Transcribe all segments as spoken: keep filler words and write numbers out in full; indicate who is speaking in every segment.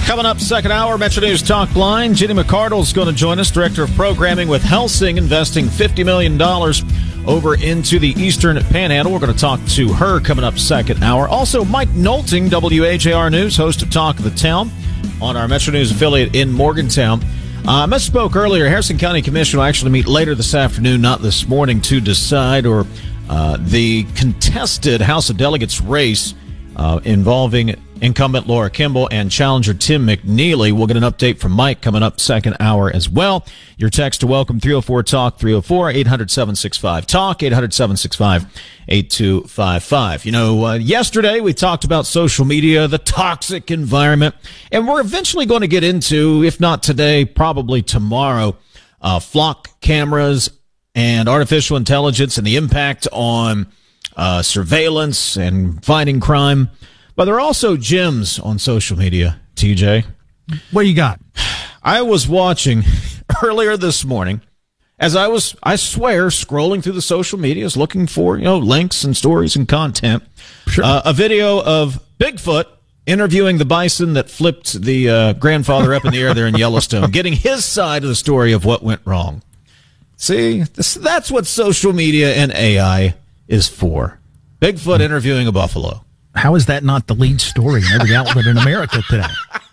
Speaker 1: Coming up, second hour, Metro News Talk Line. Jenny McCardle is going to join us, Director of Programming with Helsing, investing fifty million dollars over into the Eastern Panhandle. We're going to talk to her coming up second hour. Also, Mike Nolting, W A J R News, host of Talk of the Town on our Metro News affiliate in Morgantown. Uh, I misspoke earlier. Harrison County Commission will actually meet later this afternoon, not this morning, to decide or uh, the contested House of Delegates race uh, involving incumbent Laura Kimball and challenger Tim McNeely. We'll get an update from Mike coming up second hour as well. Your text to welcome three oh four talk, three oh four, eight hundred, seven six five talk, eight hundred, seven six five, eight two five five. You know, uh, yesterday we talked about social media, the toxic environment, and we're eventually going to get into, if not today, probably tomorrow, uh, flock cameras and artificial intelligence and the impact on uh, surveillance and fighting crime. But there are also gems on social media, T J.
Speaker 2: What you got?
Speaker 1: I was watching earlier this morning as I was, I swear, scrolling through the social medias looking for, you know, links and stories and content.
Speaker 2: Sure.
Speaker 1: Uh, a video of Bigfoot interviewing the bison that flipped the uh, grandfather up in the air there in Yellowstone, getting his side of the story of what went wrong. See, this, that's what social media and A I is for. Bigfoot interviewing a buffalo.
Speaker 2: How is that not the lead story in every outlet in America today?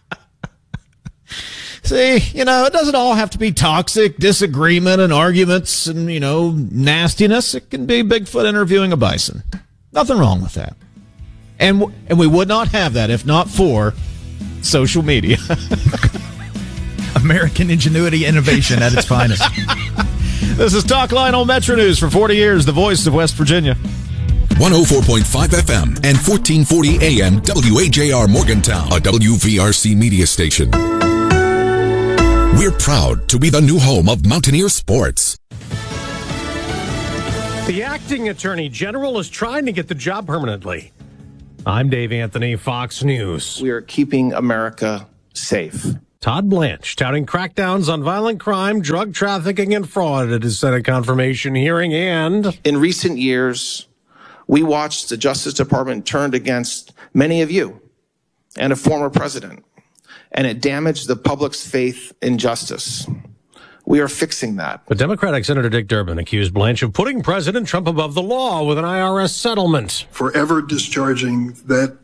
Speaker 1: See, you know, it doesn't all have to be toxic disagreement and arguments and, you know, nastiness. It can be Bigfoot interviewing a bison. Nothing wrong with that. And and we would not have that if not for social media.
Speaker 2: American ingenuity, innovation at its finest.
Speaker 1: This is Talk Line on Metro News for forty years, the voice of West Virginia.
Speaker 3: one oh four point five F M and fourteen forty A M W A J R Morgantown, a W V R C media station. We're proud to be the new home of Mountaineer Sports.
Speaker 4: The acting attorney general is trying to get the job permanently. I'm Dave Anthony, Fox News.
Speaker 5: We are keeping America safe.
Speaker 4: Todd Blanche touting crackdowns on violent crime, drug trafficking, and fraud at his Senate confirmation hearing. And
Speaker 5: in recent years, we watched the Justice Department turned against many of you and a former president, and it damaged the public's faith in justice. We are fixing that.
Speaker 4: But Democratic Senator Dick Durbin accused Blanche of putting President Trump above the law with an I R S settlement.
Speaker 6: Forever discharging that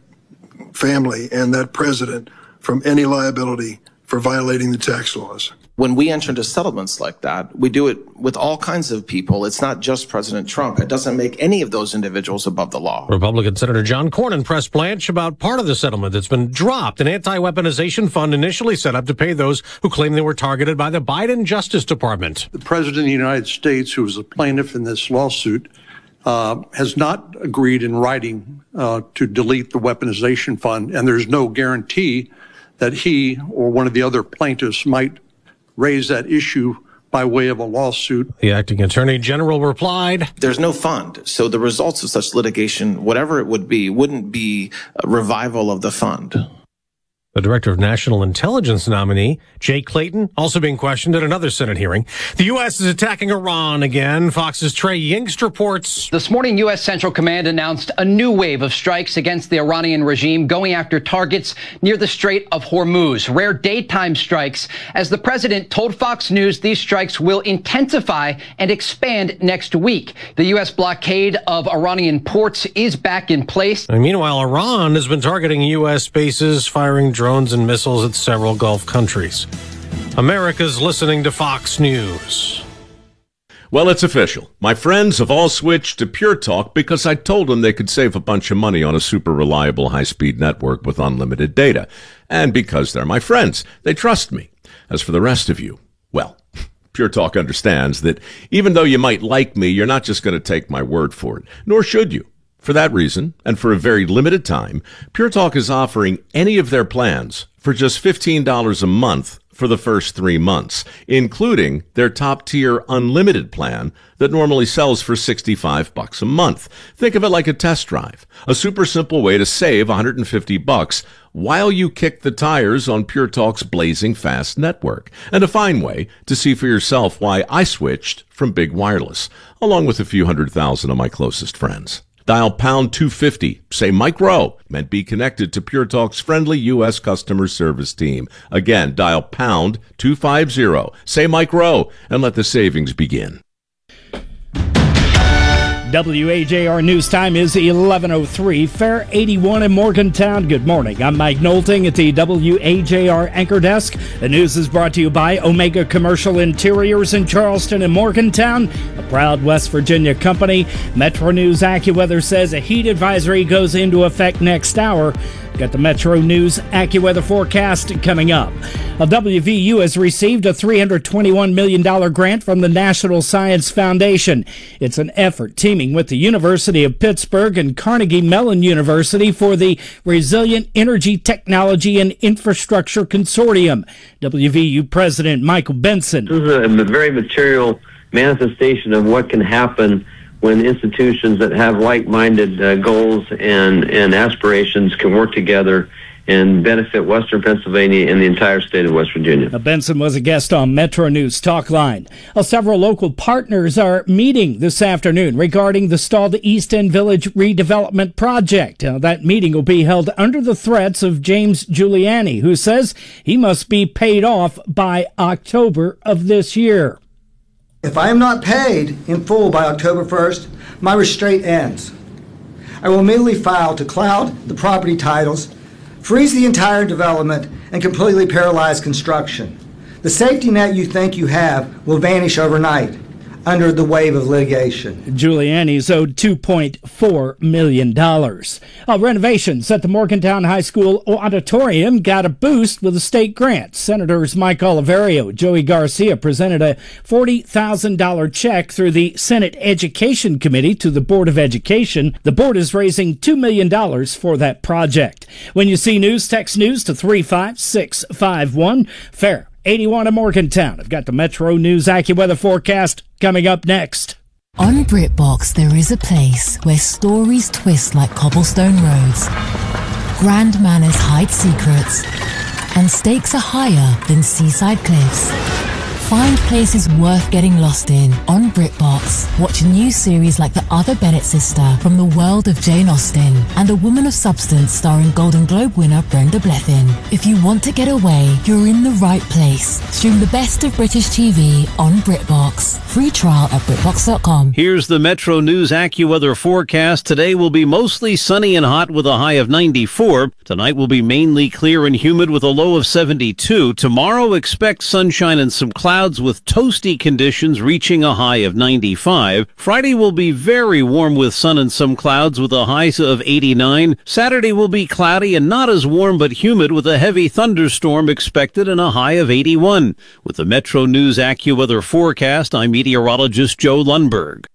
Speaker 6: family and that president from any liability for violating the tax laws.
Speaker 5: When we enter into settlements like that, we do it with all kinds of people. It's not just President Trump. It doesn't make any of those individuals above the law.
Speaker 4: Republican Senator John Cornyn pressed Blanche about part of the settlement that's been dropped, an anti-weaponization fund initially set up to pay those who claim they were targeted by the Biden Justice Department.
Speaker 7: The President of the United States, who is a plaintiff in this lawsuit, uh, has not agreed in writing uh, to delete the weaponization fund, and there's no guarantee that he or one of the other plaintiffs might raise that issue by way of a lawsuit.
Speaker 4: The acting attorney general replied,
Speaker 5: "There's no fund, so the results of such litigation, whatever it would be, wouldn't be a revival of the fund."
Speaker 4: The Director of National Intelligence nominee, Jay Clayton, also being questioned at another Senate hearing. The U S is attacking Iran again. Fox's Trey Yingst reports.
Speaker 8: This morning, U S Central Command announced a new wave of strikes against the Iranian regime, going after targets near the Strait of Hormuz. Rare daytime strikes. As the president told Fox News, these strikes will intensify and expand next week. The U S blockade of Iranian ports is back in place.
Speaker 4: And meanwhile, Iran has been targeting U S bases, firing drones and missiles at several Gulf countries. America's listening to Fox News.
Speaker 9: Well, it's official. My friends have all switched to Pure Talk because I told them they could save a bunch of money on a super reliable high-speed network with unlimited data. And because they're my friends, they trust me. As for the rest of you, well, Pure Talk understands that even though you might like me, you're not just going to take my word for it, nor should you. For that reason, and for a very limited time, Pure Talk is offering any of their plans for just fifteen dollars a month for the first three months, including their top-tier unlimited plan that normally sells for sixty-five bucks a month. Think of it like a test drive, a super simple way to save one hundred fifty bucks while you kick the tires on Pure Talk's blazing fast network, and a fine way to see for yourself why I switched from Big Wireless, along with a few hundred thousand of my closest friends. Dial pound two fifty. Say Mike Rowe, and be connected to Pure Talk's friendly U S customer service team. Again, dial pound two fifty. Say Mike Rowe, and let the savings begin.
Speaker 2: W A J R News Time is eleven oh three. Fair eighty-one in Morgantown. Good morning. I'm Mike Knowlting at the W A J R Anchor Desk. The news is brought to you by Omega Commercial Interiors in Charleston and Morgantown, a proud West Virginia company. Metro News AccuWeather says a heat advisory goes into effect next hour. Got the Metro News AccuWeather forecast coming up. Well, W V U has received a three hundred twenty-one million dollars grant from the National Science Foundation. It's an effort teaming with the University of Pittsburgh and Carnegie Mellon University for the Resilient Energy Technology and Infrastructure Consortium. W V U President Michael Benson.
Speaker 10: This is a very material manifestation of what can happen when institutions that have like-minded uh, goals and, and aspirations can work together and benefit Western Pennsylvania and the entire state of West Virginia.
Speaker 2: Now, Benson was a guest on Metro News Talk Line. Well, several local partners are meeting this afternoon regarding the stalled East End Village redevelopment project. Now, that meeting will be held under the threats of James Giuliani, who says he must be paid off by October of this year.
Speaker 11: If I am not paid in full by October first, my restraint ends. I will immediately file to cloud the property titles, freeze the entire development, and completely paralyze construction. The safety net you think you have will vanish overnight under the wave of litigation.
Speaker 2: Giuliani's owed two point four million dollars. Uh, renovations at the Morgantown High School auditorium got a boost with a state grant. Senators Mike Oliverio, Joey Garcia presented a forty thousand dollars check through the Senate Education Committee to the Board of Education. The board is raising two million dollars for that project. When you see news, text news to three five six five one. Fair eighty-one in Morgantown. I've got the Metro News AccuWeather forecast coming up next.
Speaker 12: On BritBox, there is a place where stories twist like cobblestone roads, grand manners hide secrets, and stakes are higher than seaside cliffs. Find places worth getting lost in on BritBox. Watch a new series like The Other Bennett Sister from the world of Jane Austen and A Woman of Substance starring Golden Globe winner Brenda Blethyn. If you want to get away, you're in the right place. Stream the best of British T V on BritBox. Free trial at BritBox dot com.
Speaker 13: Here's the Metro News AccuWeather forecast. Today will be mostly sunny and hot with a high of ninety-four. Tonight will be mainly clear and humid with a low of seventy-two. Tomorrow, expect sunshine and some clouds with toasty conditions reaching a high of ninety-five. Friday will be very warm with sun and some clouds with a high of eighty-nine. Saturday will be cloudy and not as warm but humid with a heavy thunderstorm expected and a high of eighty-one. With the Metro News AccuWeather forecast, I'm meteorologist Joe Lundberg.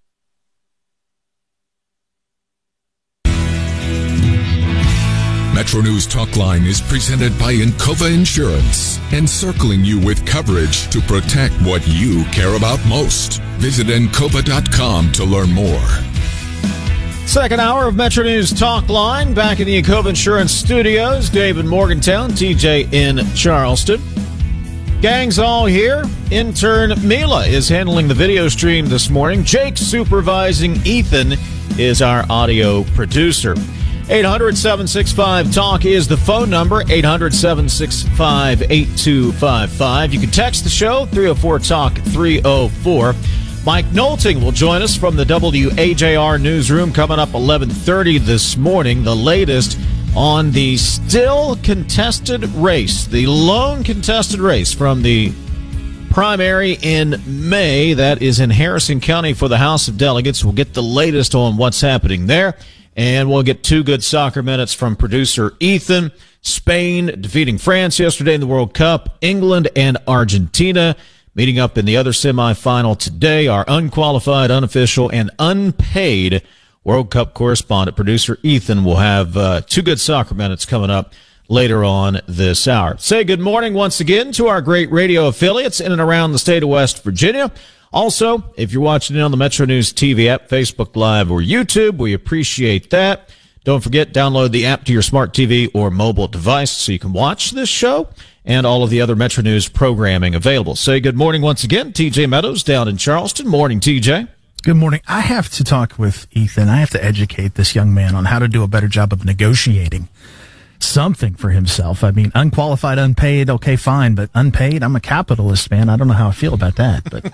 Speaker 3: Metro News Talkline is presented by Encova Insurance, encircling you with coverage to protect what you care about most. Visit Encova dot com to learn more.
Speaker 1: Second hour of Metro News Talkline, back in the Encova Insurance Studios. Dave in Morgantown, T J in Charleston. Gang's all here. Intern Mila is handling the video stream this morning. Jake supervising. Ethan is our audio producer. eight hundred, seven six five, talk is the phone number, eight hundred, seven six five, eight two five five. You can text the show, three oh four talk, three oh four. Mike Knowlting will join us from the W A J R newsroom coming up eleven thirty this morning. The latest on the still contested race, the lone contested race from the primary in May. That is in Harrison County for the House of Delegates. We'll get the latest on what's happening there. And we'll get two good soccer minutes from producer Ethan. Spain defeating France yesterday in the World Cup. England and Argentina meeting up in the other semifinal today. Our unqualified, unofficial, and unpaid World Cup correspondent, producer Ethan, will have uh, two good soccer minutes coming up later on this hour. Say good morning once again to our great radio affiliates in and around the state of West Virginia. Also, if you're watching it on the Metro News T V app, Facebook Live, or YouTube, we appreciate that. Don't forget, download the app to your smart T V or mobile device so you can watch this show and all of the other Metro News programming available. Say good morning once again. T J Meadows down in Charleston. Morning, T J.
Speaker 14: Good morning. I have to talk with Ethan. I have to educate this young man on how to do a better job of negotiating something for himself. I mean, unqualified, unpaid, okay, fine, but unpaid, I'm a capitalist, man. I don't know how I feel about that, but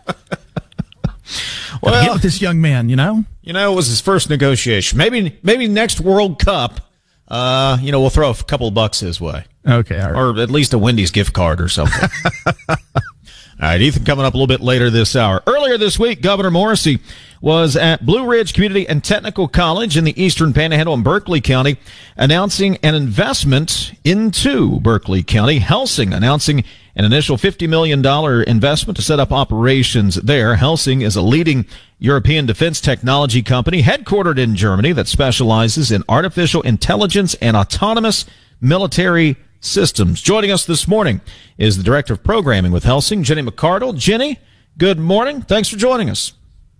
Speaker 14: well, get with this young man, you know?
Speaker 1: You know, it was his first negotiation. Maybe, maybe next World Cup, uh, you know, we'll throw a couple of bucks his way.
Speaker 14: Okay, all right.
Speaker 1: Or at least a Wendy's gift card or something. All right, Ethan coming up a little bit later this hour. Earlier this week, Governor Morrisey was at Blue Ridge Community and Technical College in the Eastern Panhandle in Berkeley County, announcing an investment into Berkeley County. Helsing announcing an initial fifty million dollars investment to set up operations there. Helsing is a leading European defense technology company headquartered in Germany that specializes in artificial intelligence and autonomous military systems. Joining us this morning is the Director of Programming with Helsing, Jenny McCardle. Jenny, good morning. Thanks for joining us.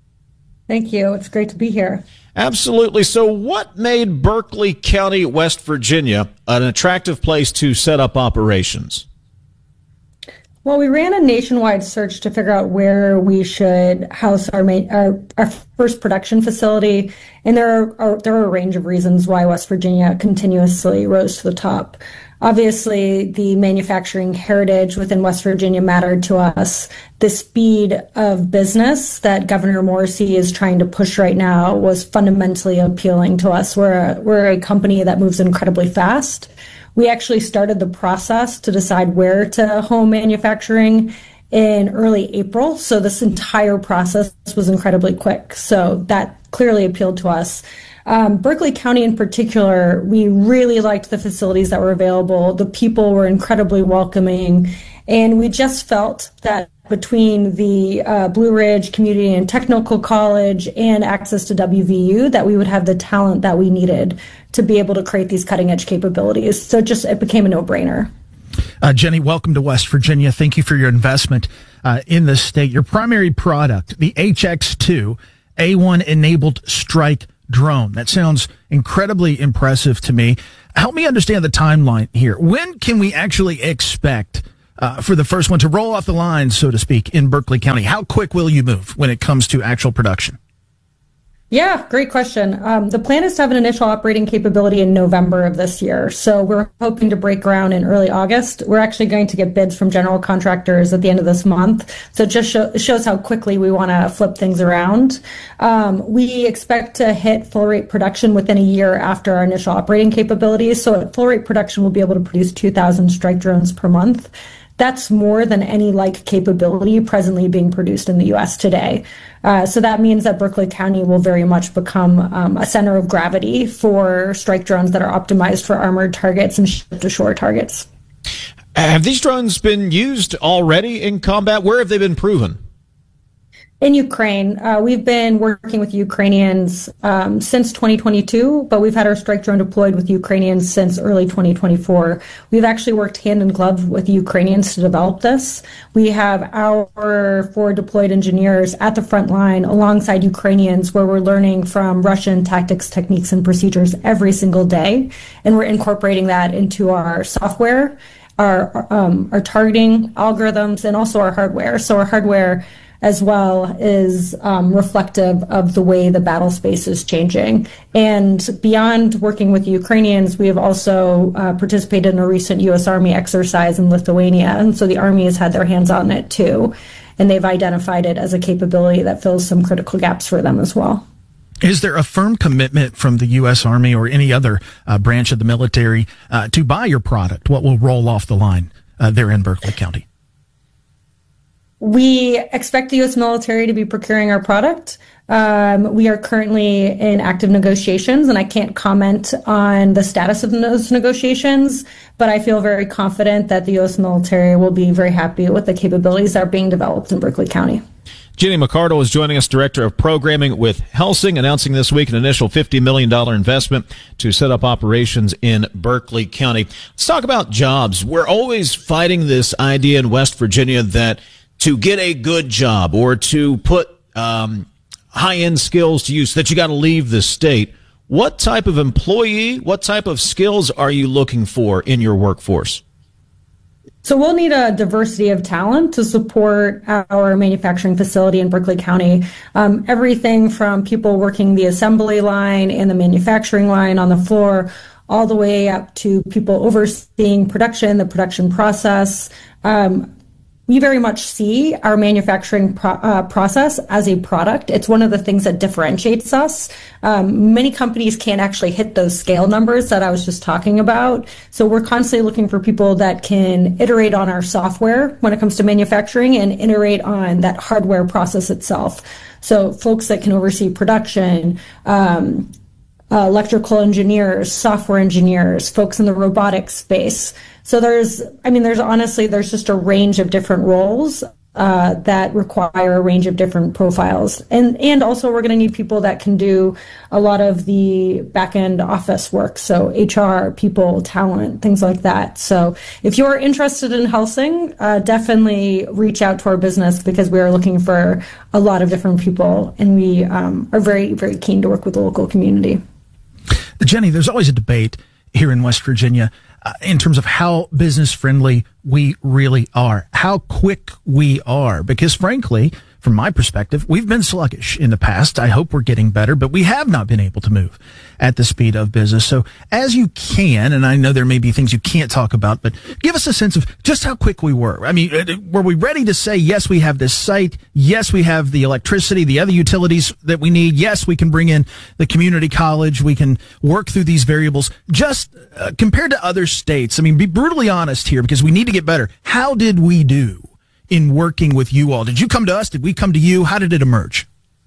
Speaker 15: Thank you. It's great to be here.
Speaker 1: Absolutely. So what made Berkeley County, West Virginia, an attractive place to set up operations?
Speaker 15: Well, we ran a nationwide search to figure out where we should house our main, our, our first production facility, and there are, are there are a range of reasons why West Virginia continuously rose to the top. Obviously, the manufacturing heritage within West Virginia mattered to us. The speed of business that Governor Morrisey is trying to push right now was fundamentally appealing to us. We're a, we're a company that moves incredibly fast. We actually started the process to decide where to home manufacturing in early April. So this entire process was incredibly quick. So that clearly appealed to us. Um, Berkeley County in particular, we really liked the facilities that were available. The people were incredibly welcoming. And we just felt that between the uh, Blue Ridge Community and Technical College and access to W V U, that we would have the talent that we needed to be able to create these cutting edge capabilities. So just it became a no-brainer.
Speaker 14: Uh, Jenny, welcome to West Virginia. Thank you for your investment uh, in the state. Your primary product, the H X two A one enabled strike drone. That sounds incredibly impressive to me. Help me understand the timeline here. When can we actually expect uh, for the first one to roll off the line, so to speak, in Berkeley County? How quick will you move when it comes to actual production?
Speaker 15: Yeah, great question. Um, the plan is to have an initial operating capability in November of this year. So we're hoping to break ground in early August. We're actually going to get bids from general contractors at the end of this month. So it just show, shows how quickly we want to flip things around. Um, we expect to hit full rate production within a year after our initial operating capabilities. So at full rate production, we'll be able to produce two thousand strike drones per month. That's more than any like capability presently being produced in the U S today. Uh, so that means that Berkeley County will very much become um, a center of gravity for strike drones that are optimized for armored targets and ship-to-shore targets.
Speaker 1: Have these drones been used already in combat? Where have they been proven?
Speaker 15: In Ukraine, uh, we've been working with Ukrainians um, since twenty twenty-two, but we've had our strike drone deployed with Ukrainians since early twenty twenty-four. We've actually worked hand in glove with Ukrainians to develop this. We have our four deployed engineers at the front line alongside Ukrainians, where we're learning from Russian tactics, techniques, and procedures every single day, and we're incorporating that into our software, our um, our targeting algorithms, and also our hardware. So our hardware as well is um, reflective of the way the battle space is changing. And beyond working with Ukrainians, we have also uh, participated in a recent U S Army exercise in Lithuania. And so the Army has had their hands on it too. And they've identified it as a capability that fills some critical gaps for them as well.
Speaker 14: Is there a firm commitment from the U S Army or any other uh, branch of the military uh, to buy your product? What will roll off the line uh, there in Berkeley County?
Speaker 15: We expect the U S military to be procuring our product. Um, we are currently in active negotiations, and I can't comment on the status of those negotiations, but I feel very confident that the U S military will be very happy with the capabilities that are being developed in Berkeley County.
Speaker 1: Jenny McCardle is joining us, Director of Programming with Helsing, announcing this week an initial fifty million dollars investment to set up operations in Berkeley County. Let's talk about jobs. We're always fighting this idea in West Virginia that to get a good job or to put um, high-end skills to use, that you got to leave the state. What type of employee, what type of skills are you looking for in your workforce?
Speaker 15: So we'll need a diversity of talent to support our manufacturing facility in Berkeley County. Um, everything from people working the assembly line and the manufacturing line on the floor, all the way up to people overseeing production, the production process. Um, we very much see our manufacturing pro- uh, process as a product. It's one of the things that differentiates us. Um, many companies can't actually hit those scale numbers that I was just talking about. So we're constantly looking for people that can iterate on our software when it comes to manufacturing and iterate on that hardware process itself. So folks that can oversee production, um, Uh, electrical engineers, software engineers, folks in the robotics space. So there's, I mean, there's honestly, there's just a range of different roles uh, that require a range of different profiles. And, and also we're going to need people that can do a lot of the back-end office work. So H R, people, talent, things like that. So if you're interested in Helsing, uh, definitely reach out to our business because we are looking for a lot of different people. And we um, are very, very keen to work with the local community.
Speaker 14: Jenny, there's always a debate here in West Virginia uh, in terms of how business friendly we really are, how quick we are, because frankly, from my perspective, we've been sluggish in the past. I hope we're getting better, but we have not been able to move at the speed of business. So as you can, and I know there may be things you can't talk about, but give us a sense of just how quick we were. I mean, were we ready to say, yes, we have this site. Yes, we have the electricity, the other utilities that we need. Yes, we can bring in the community college. We can work through these variables. Just uh, compared to other states, I mean, be brutally honest here because we need to get better. How did we do in working with you all? Did you come to us? Did we come to you? How did it emerge?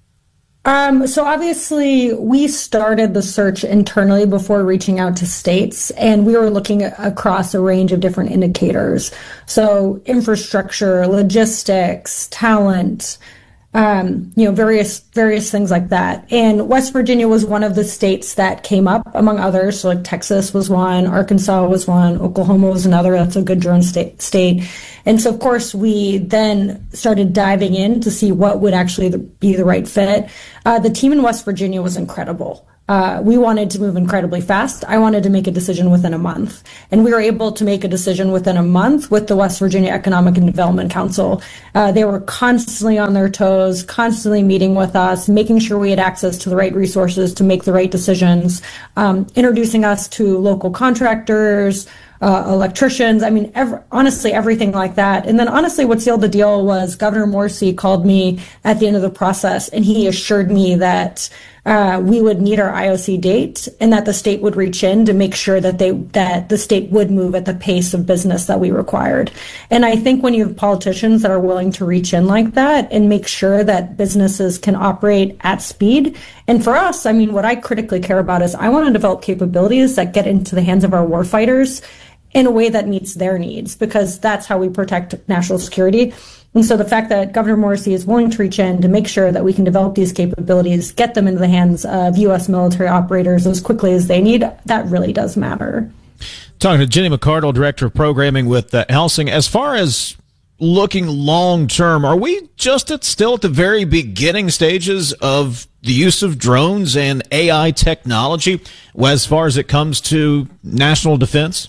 Speaker 15: Um, so obviously we started the search internally before reaching out to states, and we were looking at, across a range of different indicators. So infrastructure, logistics, talent, um, you know, various, various things like that. And West Virginia was one of the states that came up among others. So like Texas was one, Arkansas was one, Oklahoma was another. That's a good drone state, state. And so, of course, we then started diving in to see what would actually be the right fit. Uh, the team in West Virginia was incredible. Uh, we wanted to move incredibly fast. I wanted to make a decision within a month. And we were able to make a decision within a month with the West Virginia Economic and Development Council. Uh, they were constantly on their toes, constantly meeting with us, making sure we had access to the right resources to make the right decisions, um, introducing us to local contractors, Uh, electricians, I mean, ev- honestly, everything like that. And then honestly, what sealed the deal was Governor Morrisey called me at the end of the process, and he assured me that uh, we would meet our I O C date and that the state would reach in to make sure that they that the state would move at the pace of business that we required. And I think when you have politicians that are willing to reach in like that and make sure that businesses can operate at speed, and for us, I mean, what I critically care about is I want to develop capabilities that get into the hands of our warfighters in a way that meets their needs, because that's how we protect national security. And so the fact that Governor Morrisey is willing to reach in to make sure that we can develop these capabilities, get them into the hands of U S military operators as quickly as they need, that really does matter.
Speaker 1: Talking to Jenny McCardle, Director of Programming with uh, Helsing. As far as looking long term, are we just at still at the very beginning stages of the use of drones and A I technology as far as it comes to national defense?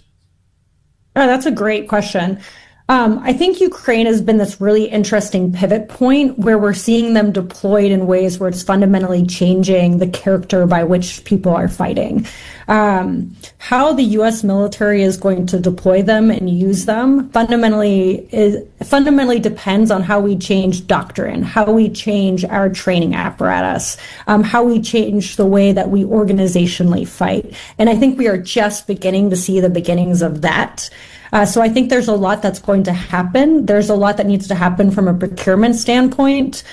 Speaker 15: Oh, that's a great question. Um, I think Ukraine has been this really interesting pivot point where we're seeing them deployed in ways where it's fundamentally changing the character by which people are fighting. Um, how the U S military is going to deploy them and use them fundamentally is fundamentally depends on how we change doctrine, how we change our training apparatus, um, how we change the way that we organizationally fight. And I think we are just beginning to see the beginnings of that. Uh, so I think there's a lot that's going to happen. There's a lot that needs to happen from a procurement standpoint,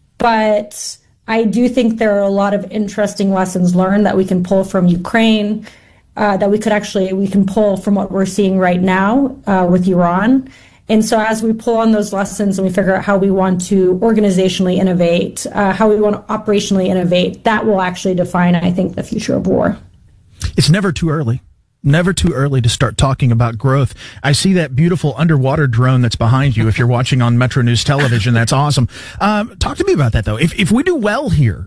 Speaker 15: but I do think there are a lot of interesting lessons learned that we can pull from Ukraine, uh, that we could actually, we can pull from what we're seeing right now uh, with Iran. And so as we pull on those lessons and we figure out how we want to organizationally innovate, uh, how we want to operationally innovate, that will actually define, I think, the future of war.
Speaker 14: It's never too early. Never too early to start talking about growth. I see that beautiful underwater drone that's behind you. If you're watching on Metro News Television, that's awesome. Um, talk to me about that, though. If if we do well here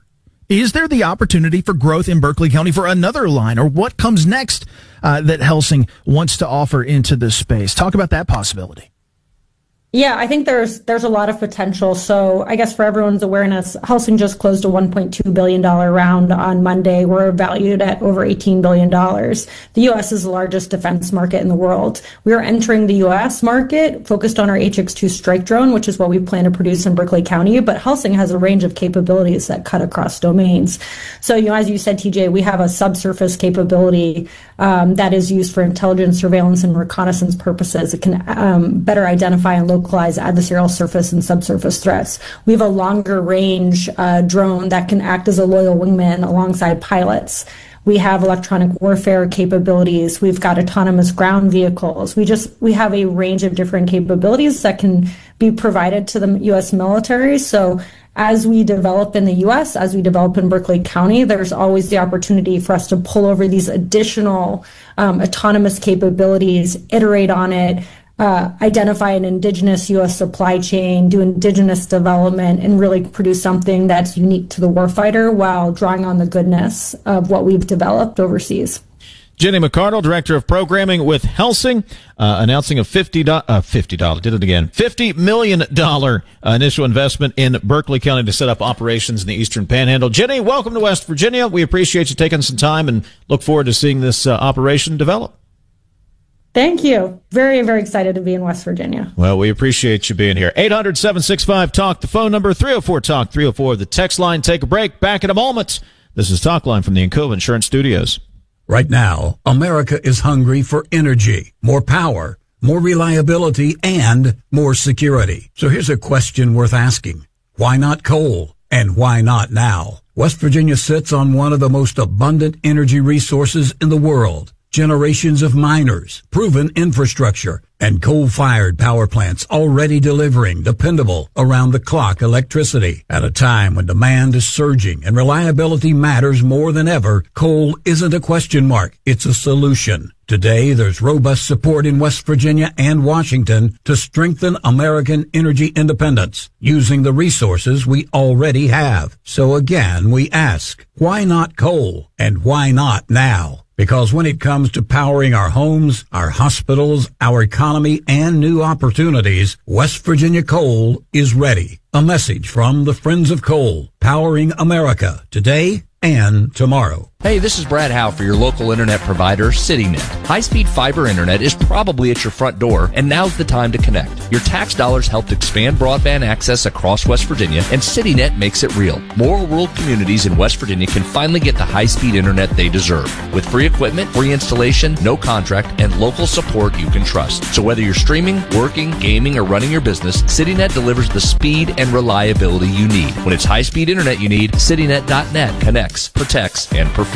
Speaker 14: Is there the opportunity for growth in Berkeley County for another line, or what comes next uh, that Helsing wants to offer into this space? Talk about that possibility.
Speaker 15: Yeah, I think there's there's a lot of potential. So I guess for everyone's awareness, Helsing just closed a one point two billion dollars round on Monday. We're valued at over eighteen billion dollars. The U S is the largest defense market in the world. We are entering the U S market focused on our H X two strike drone, which is what we plan to produce in Berkeley County. But Helsing has a range of capabilities that cut across domains. So, you know, as you said, T J, we have a subsurface capability um, that is used for intelligence, surveillance, and reconnaissance purposes. It can um, better identify and localize adversarial surface and subsurface threats. We have a longer range uh, drone that can act as a loyal wingman alongside pilots. We have electronic warfare capabilities. We've got autonomous ground vehicles. We just, we have a range of different capabilities that can be provided to the U S military. So as we develop in the U S, as we develop in Berkeley County, there's always the opportunity for us to pull over these additional um, autonomous capabilities, iterate on it, Uh, identify an indigenous U S supply chain, do indigenous development, and really produce something that's unique to the warfighter while drawing on the goodness of what we've developed overseas.
Speaker 1: Jenny McArdle, Director of Programming with Helsing, uh, announcing a fifty dollars, uh, fifty dollars, did it again, fifty million dollars uh, initial investment in Berkeley County to set up operations in the Eastern Panhandle. Jenny, welcome to West Virginia. We appreciate you taking some time and look forward to seeing this uh, operation develop.
Speaker 15: Thank you. Very, very excited to be in West Virginia.
Speaker 1: Well, we appreciate you being here. eight hundred, seven six five, talk, the phone number, three oh four, talk, three oh four, the text line. Take a break. Back in a moment. This is Talk Line from the Encova Insurance Studios.
Speaker 16: Right now, America is hungry for energy, more power, more reliability, and more security. So here's a question worth asking. Why not coal? And why not now? West Virginia sits on one of the most abundant energy resources in the world. Generations of miners, proven infrastructure, and coal-fired power plants already delivering dependable, around-the-clock electricity. At a time when demand is surging and reliability matters more than ever, coal isn't a question mark, it's a solution. Today, there's robust support in West Virginia and Washington to strengthen American energy independence using the resources we already have. So again, we ask, why not coal? And why not now? Because when it comes to powering our homes, our hospitals, our economy, and new opportunities, West Virginia Coal is ready. A message from the Friends of Coal, powering America today and tomorrow.
Speaker 17: Hey, this is Brad Howe for your local internet provider, CityNet. High-speed fiber internet is probably at your front door, and now's the time to connect. Your tax dollars helped expand broadband access across West Virginia, and CityNet makes it real. More rural communities in West Virginia can finally get the high-speed internet they deserve. With free equipment, free installation, no contract, and local support you can trust. So whether you're streaming, working, gaming, or running your business, CityNet delivers the speed and reliability you need. When it's high-speed internet you need, CityNet dot net connects, protects, and perfects.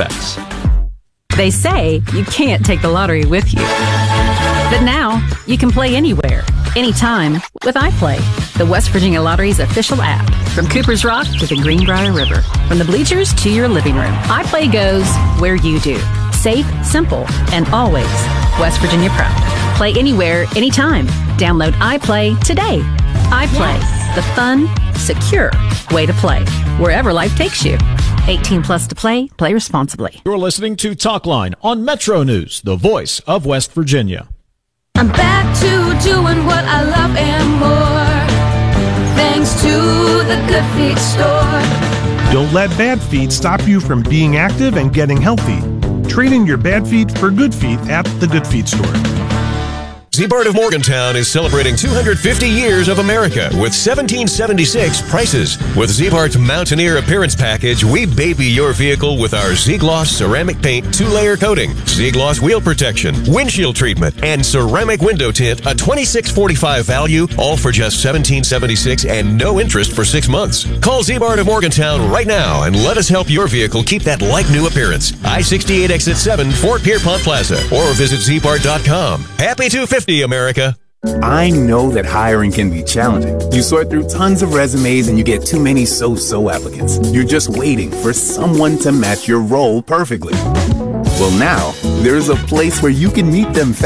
Speaker 18: They say you can't take the lottery with you. But now, you can play anywhere, anytime, with iPlay, the West Virginia Lottery's official app. From Cooper's Rock to the Greenbrier River, from the bleachers to your living room, iPlay goes where you do. Safe, simple, and always West Virginia proud. Play anywhere, anytime. Download iPlay today. iPlay, yes. The fun, secure way to play, wherever life takes you. eighteen plus to play. Play responsibly.
Speaker 1: You're listening to Talk Line on Metro News, the voice of West Virginia.
Speaker 19: I'm back to doing what I love and more, thanks to the Good Feet store.
Speaker 20: Don't let bad feet stop you from being active and getting healthy. Trade in your bad feet for good feet at the Good Feet store.
Speaker 21: Ziebart of Morgantown is celebrating two hundred fifty years of America with seventeen seventy-six prices. With Ziebart's Mountaineer Appearance Package, we baby your vehicle with our Z-Gloss ceramic paint two-layer coating, Z-Gloss wheel protection, windshield treatment, and ceramic window tint, a twenty-six forty-five value, all for just seventeen seventy-six and no interest for six months. Call Ziebart of Morgantown right now and let us help your vehicle keep that like-new appearance. I sixty-eight Exit seven, Fort Pierpont Plaza, or visit Ziebart dot com. Happy two fifty, America.
Speaker 22: I know that hiring can be challenging. You sort through tons of resumes and you get too many so-so applicants. You're just waiting for someone to match your role perfectly. Well, now, there's a place where you can meet them fast.